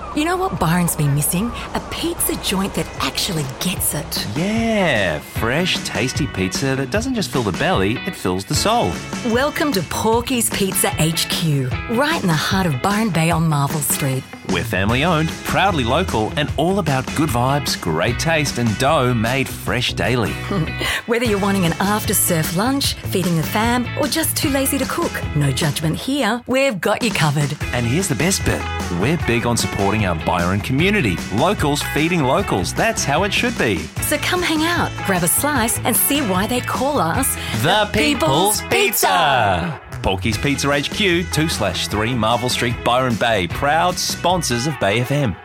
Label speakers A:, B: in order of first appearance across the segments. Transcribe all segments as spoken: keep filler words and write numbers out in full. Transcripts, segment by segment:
A: You know what Byron's been missing? A pizza joint that actually gets it.
B: Yeah, fresh, tasty pizza that doesn't just fill the belly, it fills the soul.
A: Welcome to Porky's Pizza H Q, right in the heart of Byron Bay on Marvel Street.
B: We're family owned, proudly local, and all about good vibes, great taste, and dough made fresh daily.
A: Whether you're wanting an after-surf lunch, feeding the fam, or just too lazy to cook, no judgment here. We've got you covered.
B: And here's the best bit. We're big on supporting our Byron community. Locals feeding locals. That's how it should be.
A: So come hang out, grab a slice, and see why they call us
B: The, the People's, People's Pizza. Porky's Pizza H Q, two slash three Marvel Street, Byron Bay. Proud sponsors of Bay F M.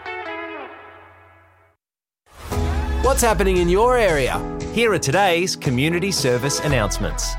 C: What's happening in your area?
B: Here are today's community service announcements.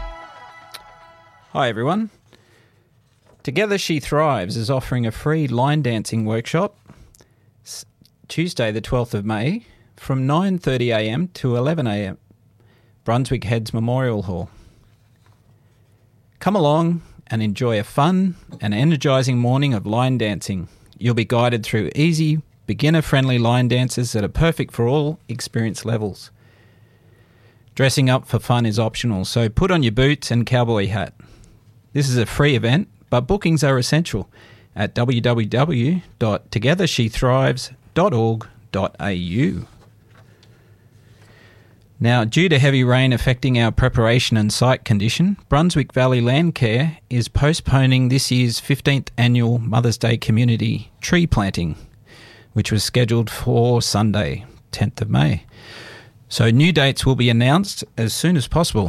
D: Hi everyone. Together She Thrives is offering a free line dancing workshop Tuesday the twelfth of May from nine thirty a m to eleven a m Brunswick Heads Memorial Hall. Come along and enjoy a fun and energising morning of line dancing. You'll be guided through easy, beginner-friendly line dances that are perfect for all experience levels. Dressing up for fun is optional, so put on your boots and cowboy hat. This is a free event, but bookings are essential at w w w dot together she thrives dot org dot a u. Now, due to heavy rain affecting our preparation and site condition, Brunswick Valley Landcare is postponing this year's fifteenth annual Mother's Day community tree planting, which was scheduled for Sunday, tenth of May. So new dates will be announced as soon as possible.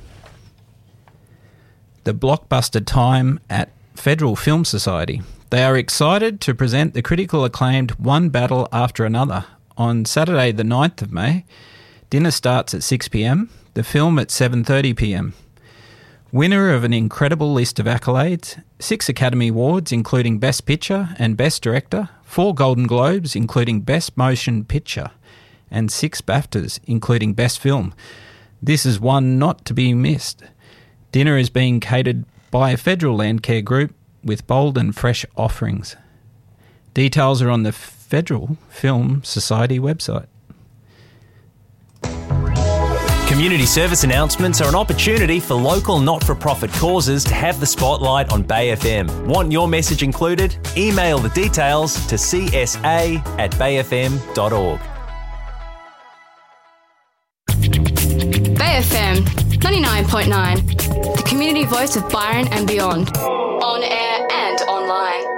D: The blockbuster time at Federal Film Society. They are excited to present the critical acclaimed One Battle After Another on Saturday the ninth of May. Dinner starts at six p m, the film at seven thirty p m. Winner of an incredible list of accolades, six Academy Awards including Best Picture and Best Director, four Golden Globes including Best Motion Picture, and six BAFTAs including Best Film. This is one not to be missed. Dinner is being catered by a Federal Landcare group with bold and fresh offerings. Details are on the Federal Film Society website.
B: Community service announcements are an opportunity for local not-for-profit causes to have the spotlight on Bay F M. Want your message included? Email the details to c s a at bay f m dot org.
E: Bay F M ninety-nine point nine, the community voice of Byron and beyond. On air and online.